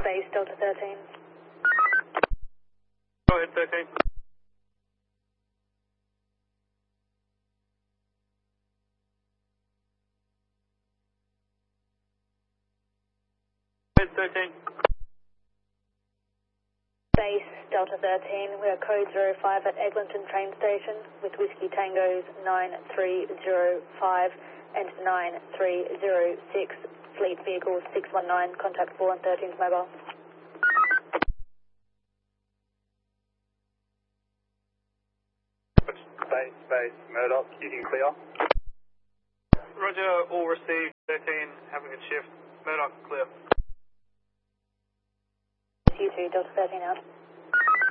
Base Delta 13. Go ahead, 13. Head 13. Base Delta 13, we are code 05 at Eglinton train station with Whiskey Tangos 9305 and 9306, fleet vehicle 619, contact 4 on 13's mobile. Base, Murdoch, you can clear. Roger, all received, 13, having a shift. Murdoch, clear. You 2 Delta 13 out.